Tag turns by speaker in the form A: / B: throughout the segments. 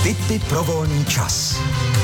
A: Tipy pro volný čas.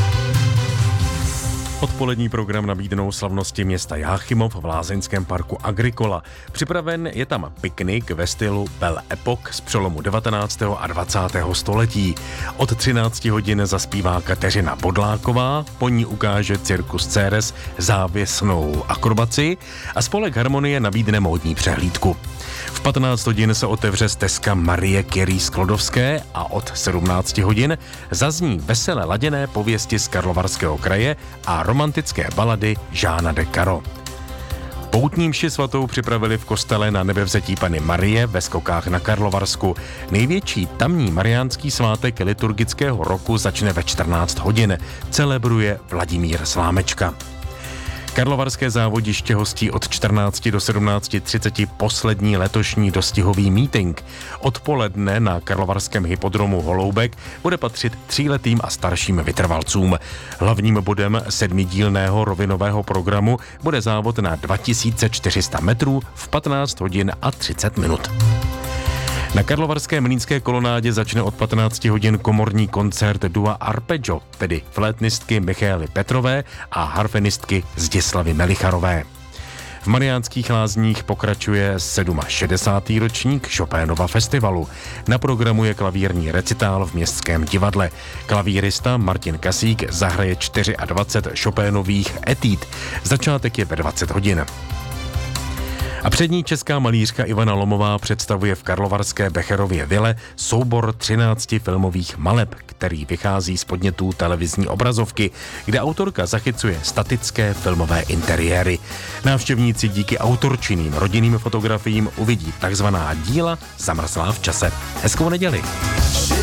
B: Odpolední program nabídnou slavnosti města Jáchymov v lázeňském parku Agricola. Připraven je tam piknik ve stylu Belle Époque z přelomu 19. a 20. století. Od 13 hodin zaspívá Kateřina Bodláková, po ní ukáže Cirkus Ceres závěsnou akrobaci a spolek Harmonie nabídne módní přehlídku. V 15 hodin se otevře stezka Marie Curie Sklodovské a od 17 hodin zazní veselé laděné pověsti z Karlovarského kraje a romantické balady Jeana de Caro. Poutní mši svatou připravili v kostele na Nebevzetí Panny Marie ve Skokách na Karlovarsku. Největší tamní mariánský svátek liturgického roku začne ve 14 hodin. Celebruje Vladimír Slámečka. Karlovarské závodiště hostí od 14 do 17:30 poslední letošní dostihový meeting. Odpoledne na karlovarském hypodromu Holoubek bude patřit 3letým a starším vytrvalcům. Hlavním bodem 7dílného rovinového programu bude závod na 2400 metrů v 15 hodin a 30 minut. Na karlovarské mlýnské kolonádě začne od 15 hodin komorní koncert dua Arpeggio, tedy flétnistky Michaely Petrové a harfenistky Zdislavy Melicharové. V Mariánských Lázních pokračuje 67. ročník Chopinova festivalu. Na programu je klavírní recitál v Městském divadle. Klavírista Martin Kasík zahraje 24 Chopinových etud. Začátek je ve 20 hodin. A přední česká malířka Ivana Lomová představuje v karlovarské Becherově vile soubor 13 filmových maleb, který vychází z podnětů televizní obrazovky, kde autorka zachycuje statické filmové interiéry. Návštěvníci díky autorčinným rodinným fotografiím uvidí takzvaná díla zamrzlá v čase. Hezkou neděli.